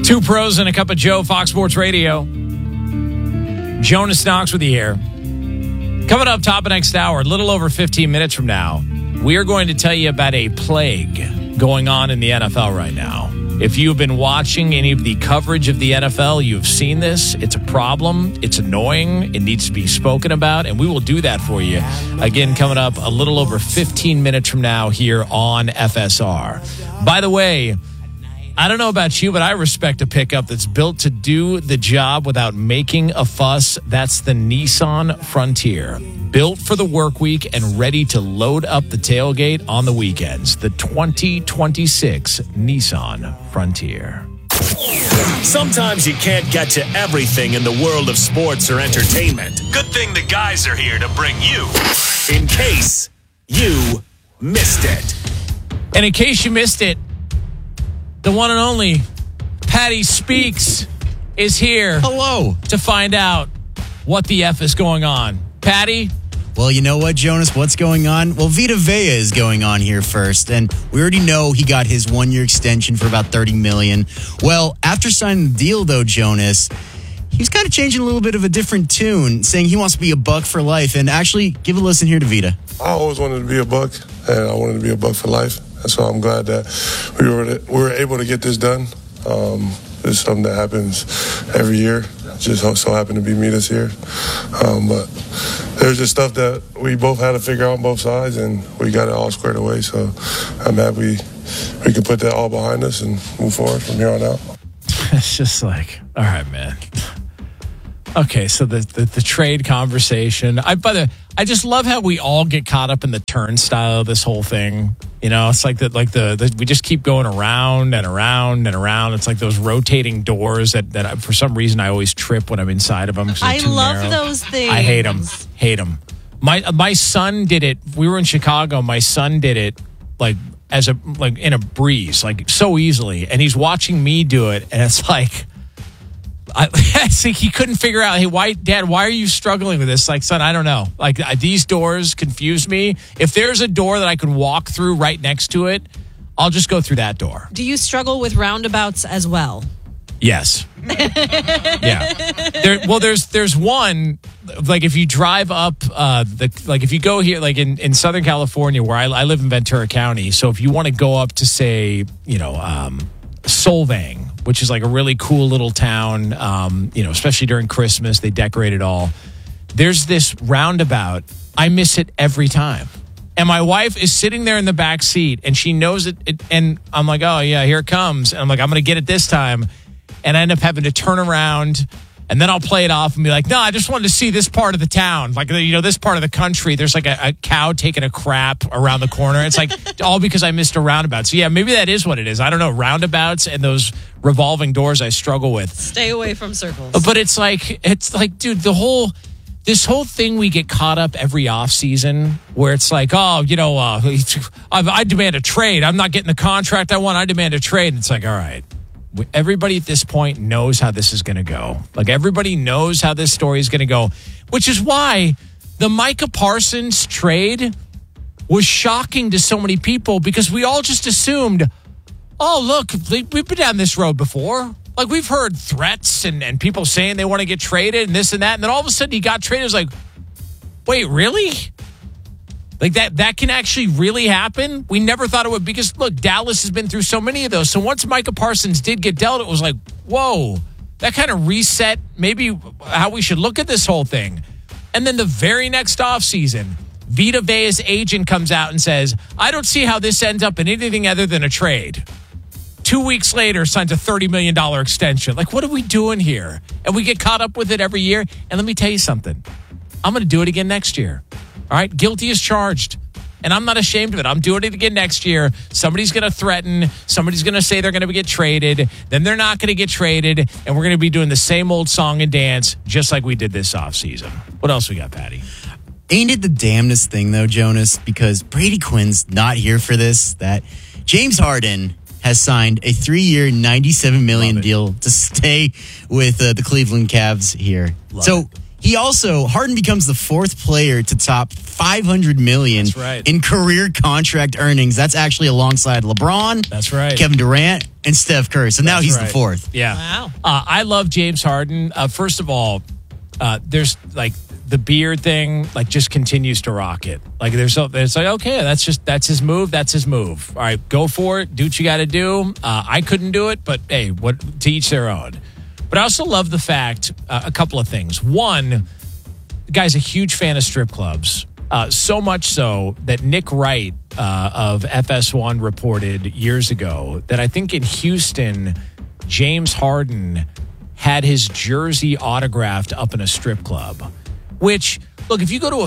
Two pros and a cup of Joe, Fox Sports Radio. Jonas Knox with you here. Coming up top of next hour, a little over 15 minutes from now, we are going to tell you about a plague going on in the NFL right now. If you've been watching any of the coverage of the NFL, you've seen this. It's a problem. It's annoying. It needs to be spoken about, and we will do that for you. Again, coming up a little over 15 minutes from now here on FSR. By the way, I don't know about you, but I respect a pickup that's built to do the job without making a fuss. That's the Nissan Frontier. Built for the work week and ready to load up the tailgate on the weekends. The 2026 Nissan Frontier. Sometimes you can't get to everything in the world of sports or entertainment. Good thing the guys are here to bring you in case you missed it. And in case you missed it, the one and only Patty Speaks is here. Hello. To find out what the F is going on. Patty? Well, you know what, Jonas? What's going on? Well, Vita Vea is going on here first, and we already know he got his one-year extension for about $30 million. Well, after signing the deal, though, Jonas, he's kind of changing a little bit of a different tune, saying he wants to be a Buck for life. And actually, give a listen here to Vita. I always wanted to be a Buck, and I wanted to be a Buck for life. And so I'm glad that we were able to get this done. It's something that happens every year. Just so happened to be me this year. But there's just stuff that we both had to figure out on both sides, and we got it all squared away. So I'm happy we can put that all behind us and move forward from here on out. It's just like, all right, man. Okay, so the trade conversation. I just love how we all get caught up in the turnstile of this whole thing. You know, it's like we just keep going around and around and around. It's like those rotating doors that for some reason I always trip when I'm inside of them. I love those things. I hate them. Hate them. My son did it. We were in Chicago. My son did it like in a breeze, like so easily, and he's watching me do it, and it's like. I think he couldn't figure out, hey, Dad, why are you struggling with this? Like, son, I don't know. Like, these doors confuse me. If there's a door that I can walk through right next to it, I'll just go through that door. Do you struggle with roundabouts as well? Yes. Yeah. There's one, like if you drive up, if you go here, like in Southern California, where I live in Ventura County. So if you want to go up to, say, Solvang, which is like a really cool little town, especially during Christmas, they decorate it all. There's this roundabout. I miss it every time. And my wife is sitting there in the back seat, and she knows it. And I'm like, oh, yeah, here it comes. And I'm like, I'm going to get it this time. And I end up having to turn around, and then I'll play it off and be like, no, I just wanted to see this part of the town. Like, this part of the country, there's like a cow taking a crap around the corner. It's like all because I missed a roundabout. So, yeah, maybe that is what it is. I don't know. Roundabouts and those revolving doors I struggle with. Stay away from circles. But it's like, dude, this whole thing we get caught up every offseason where it's like, I demand a trade. I'm not getting the contract I want. I demand a trade. And it's like, all right. Everybody at this point knows how this is going to go. Like, everybody knows how this story is going to go, which is why the Micah Parsons trade was shocking to so many people, because we all just assumed, oh, look, we've been down this road before. Like, we've heard threats and people saying they want to get traded and this and that. And then all of a sudden he got traded. It was like, wait, really? Like, that can actually really happen? We never thought it would, because, look, Dallas has been through so many of those. So once Micah Parsons did get dealt, it was like, whoa, that kind of reset maybe how we should look at this whole thing. And then the very next offseason, Vita Vea's agent comes out and says, I don't see how this ends up in anything other than a trade. 2 weeks later, signs a $30 million extension. Like, what are we doing here? And we get caught up with it every year. And let me tell you something. I'm going to do it again next year. All right, guilty as charged. And I'm not ashamed of it. I'm doing it again next year. Somebody's going to threaten. Somebody's going to say they're going to get traded. Then they're not going to get traded. And we're going to be doing the same old song and dance just like we did this offseason. What else we got, Patty? Ain't it the damnedest thing, though, Jonas? Because Brady Quinn's not here for this. That James Harden has signed a 3-year, $97 million deal to stay with the Cleveland Cavs here. Love it. Harden becomes the fourth player to top $500 million That's right. in career contract earnings. That's actually alongside LeBron, That's right. Kevin Durant, and Steph Curry. So now he's the fourth. Yeah. Wow. I love James Harden. First of all, there's like the beard thing, like just continues to rock it. Like it's like, okay, that's his move. That's his move. All right, go for it. Do what you got to do. I couldn't do it, but hey, to each their own. But I also love the fact, a couple of things. One, the guy's a huge fan of strip clubs. So much so that Nick Wright of FS1 reported years ago that I think in Houston, James Harden had his jersey autographed up in a strip club. Which, look, if you go to a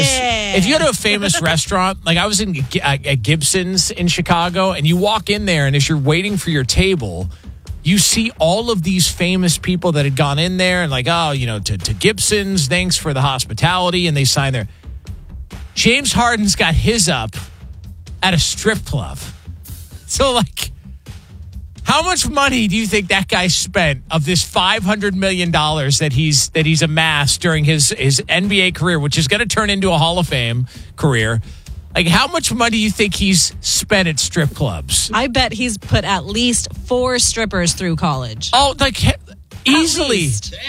famous restaurant, like I was at Gibson's in Chicago, and you walk in there, and as you're waiting for your table, you see all of these famous people that had gone in there and like, to Gibson's, thanks for the hospitality, and they sign there. James Harden's got his up at a strip club. So, like, how much money do you think that guy spent of this $500 million that he's amassed during his NBA career, which is going to turn into a Hall of Fame career? Like, how much money do you think he's spent at strip clubs? I bet he's put at least 4 strippers through college. Oh, like easily.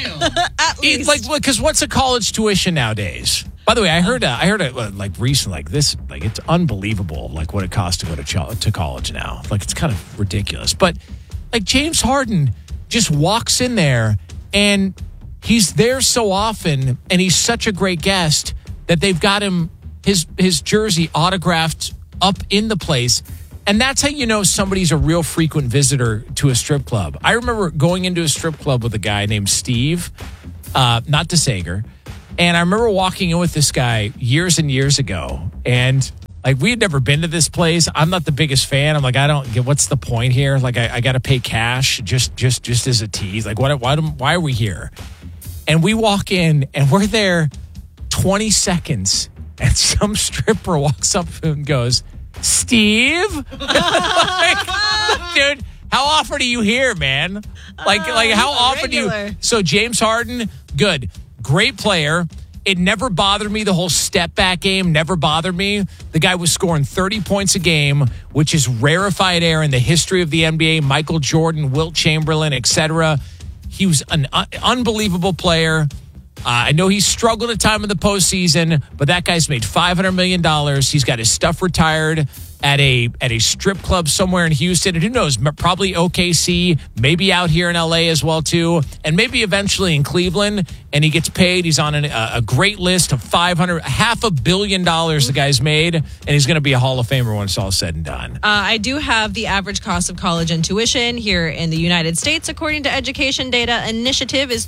At least. Like, because what's a college tuition nowadays? By the way, I heard like recently, like this, like it's unbelievable, like what it costs to go to college now. Like it's kind of ridiculous. But like James Harden just walks in there and he's there so often, and he's such a great guest that they've got him his jersey autographed up in the place. And that's how you know somebody's a real frequent visitor to a strip club. I remember going into a strip club with a guy named Steve, not DeSager. And I remember walking in with this guy years and years ago. And like we had never been to this place. I'm not the biggest fan. I'm like, I don't get what's the point here? Like I got to pay cash just as a tease. Like why are we here? And we walk in and we're there 20 seconds. And some stripper walks up and goes, Steve? Like, dude, how often are you here, man? Like how often do you? So James Harden, good. Great player. It never bothered me. The whole step back game never bothered me. The guy was scoring 30 points a game, which is rarefied air in the history of the NBA. Michael Jordan, Wilt Chamberlain, etc. He was an unbelievable player. I know he struggled at time in the postseason, but that guy's made $500 million. He's got his stuff retired at a strip club somewhere in Houston. And who knows, probably OKC, maybe out here in LA as well, too. And maybe eventually in Cleveland. And he gets paid. He's on a great list of $500 million the guy's made. And he's going to be a Hall of Famer when it's all said and done. I do have the average cost of college and tuition here in the United States, according to Education Data Initiative, is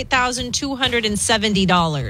$38,270.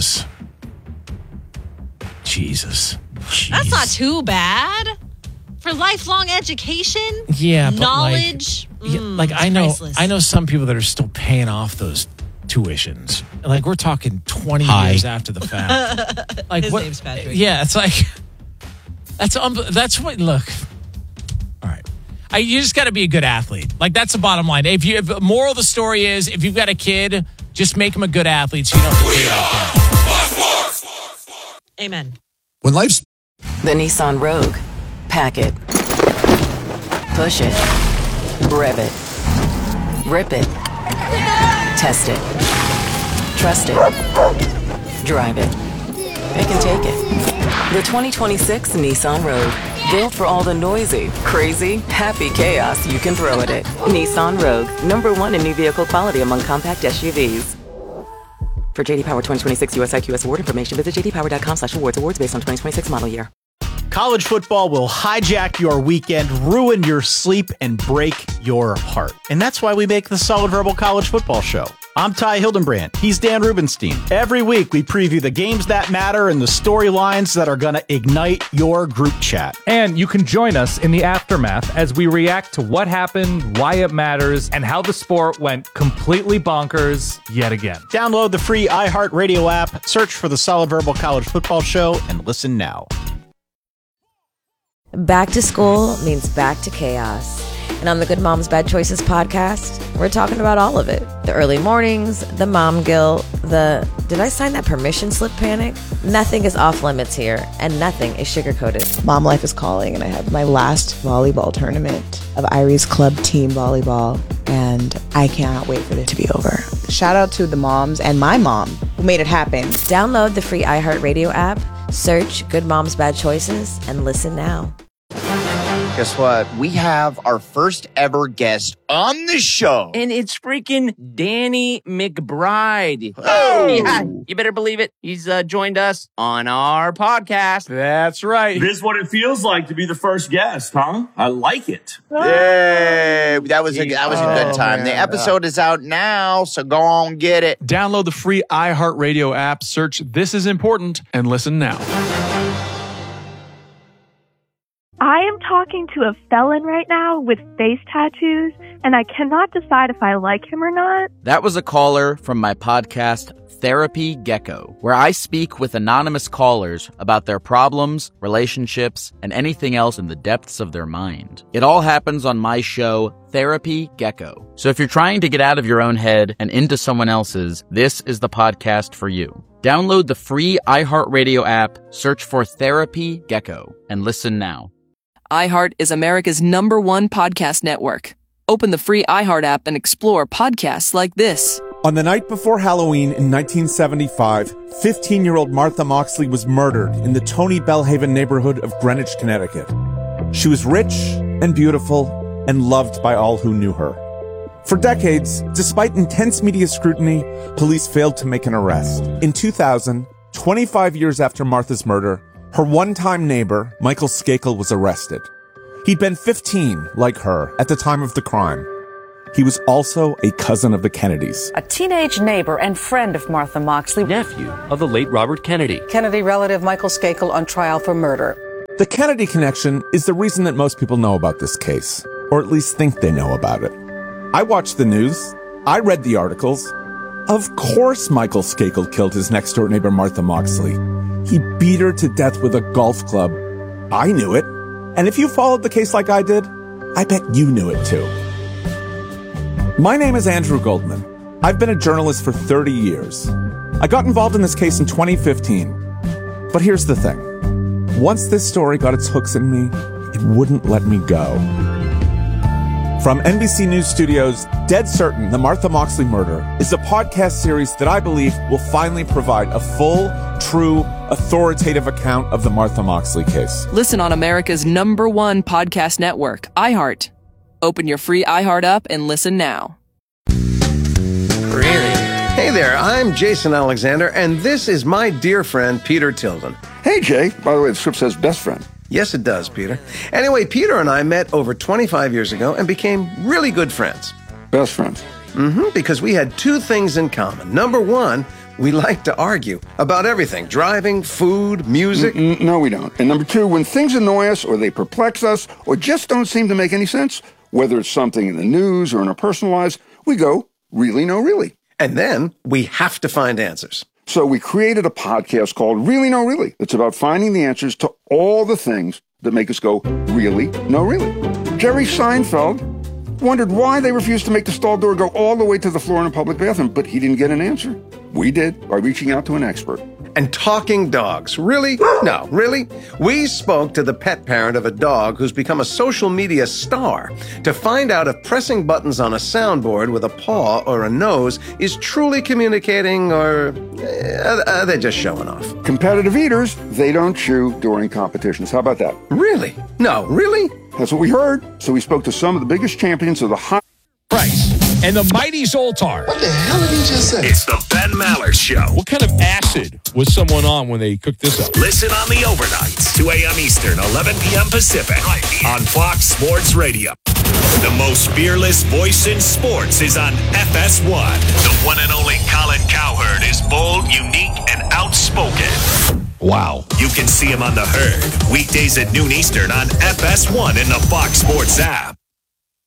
Jesus. That's not too bad for lifelong education. Yeah, but knowledge. I know priceless. some people that are still paying off those tuitions. Like we're talking 20 years after the fact. Like His what? name's Patrick. Yeah, it's like that's what. Look, all right. You just got to be a good athlete. Like that's the bottom line. If moral of the story is if you've got a kid, just make him a good athlete. So you don't have to pay that. Amen. When life's The Nissan Rogue. Pack it. Push it. Rev it. Rip it. Test it. Trust it. Drive it. It can take it. The 2026 Nissan Rogue. Built for all the noisy, crazy, happy chaos you can throw at it. Nissan Rogue. #1 in new vehicle quality among compact SUVs. For JD Power 2026 US IQS award information, visit jdpower.com/awards. Awards based on 2026 model year. College football will hijack your weekend, ruin your sleep, and break your heart. And that's why we make the Solid Verbal College Football Show. I'm Ty Hildenbrand. He's Dan Rubenstein. Every week, we preview the games that matter and the storylines that are going to ignite your group chat. And you can join us in the aftermath as we react to what happened, why it matters, and how the sport went completely bonkers yet again. Download the free iHeartRadio app, search for the Solid Verbal College Football Show, and listen now. Back to school means back to chaos. And on the Good Moms Bad Choices podcast, we're talking about all of it. The early mornings, the mom guilt, the did I sign that permission slip panic? Nothing is off limits here, and nothing is sugar-coated. Mom life is calling, and I have my last volleyball tournament of Irie's Club Team Volleyball, and I cannot wait for it to be over. Shout out to the moms and my mom who made it happen. Download the free iHeartRadio app, search Good Moms Bad Choices, and listen now. Guess what? We have our first ever guest on the show. And it's freaking Danny McBride. Oh! Yeah, you better believe it. He's joined us on our podcast. That's right. This is what it feels like to be the first guest, huh? I like it. Yay! That was a good time. Man. The episode is out now, so go on, get it. Download the free iHeartRadio app, search This Is Important, and listen now. I am talking to a felon right now with face tattoos, and I cannot decide if I like him or not. That was a caller from my podcast, Therapy Gecko, where I speak with anonymous callers about their problems, relationships, and anything else in the depths of their mind. It all happens on my show, Therapy Gecko. So if you're trying to get out of your own head and into someone else's, this is the podcast for you. Download the free iHeartRadio app, search for Therapy Gecko, and listen now. iHeart is America's #1 podcast network. Open the free iHeart app and explore podcasts like this. On the night before Halloween in 1975, 15-year-old Martha Moxley was murdered in the Tony Bellhaven neighborhood of Greenwich, Connecticut. She was rich and beautiful and loved by all who knew her. For decades, despite intense media scrutiny, police failed to make an arrest. In 2000, 25 years after Martha's murder, her one-time neighbor, Michael Skakel, was arrested. He'd been 15, like her, at the time of the crime. He was also a cousin of the Kennedys. A teenage neighbor and friend of Martha Moxley. Nephew of the late Robert Kennedy. Kennedy relative Michael Skakel on trial for murder. The Kennedy connection is the reason that most people know about this case, or at least think they know about it. I watched the news. I read the articles. Of course Michael Skakel killed his next-door neighbor Martha Moxley. He beat her to death with a golf club. I knew it. And if you followed the case like I did, I bet you knew it too. My name is Andrew Goldman. I've been a journalist for 30 years. I got involved in this case in 2015. But here's the thing. Once this story got its hooks in me, it wouldn't let me go. From NBC News Studios, Dead Certain, The Martha Moxley Murder is a podcast series that I believe will finally provide a full, true, authoritative account of the Martha Moxley case. Listen on America's #1 podcast network, iHeart. Open your free iHeart app and listen now. Hey there, I'm Jason Alexander, and this is my dear friend, Peter Tilden. Hey, Jay. By the way, the script says best friend. Yes, it does, Peter. Anyway, Peter and I met over 25 years ago and became really good friends. Best friends. Because we had two things in common. Number one, we like to argue about everything. Driving, food, music. No, we don't. And number two, when things annoy us or they perplex us or just don't seem to make any sense, whether it's something in the news or in our personal lives, we go, really, no, really. And then we have to find answers. So we created a podcast called Really, No, Really. It's about finding the answers to all the things that make us go, really, no, really. Jerry Seinfeld wondered why they refused to make the stall door go all the way to the floor in a public bathroom, but he didn't get an answer. We did by reaching out to an expert. And talking dogs. Really? No, really? We spoke to the pet parent of a dog who's become a social media star to find out if pressing buttons on a soundboard with a paw or a nose is truly communicating or are they just showing off? Competitive eaters, they don't chew during competitions. How about that? Really? No, really? That's what we heard. So we spoke to some of the biggest champions of the high price. And the mighty Zoltar. What the hell did he just say? It's the Ben Maller Show. What kind of acid was someone on when they cooked this up? Listen on the overnights, 2 a.m. Eastern, 11 p.m. Pacific, on Fox Sports Radio. The most fearless voice in sports is on FS1. The one and only Colin Cowherd is bold, unique, and outspoken. Wow. You can see him on The Herd, weekdays at noon Eastern on FS1 in the Fox Sports app.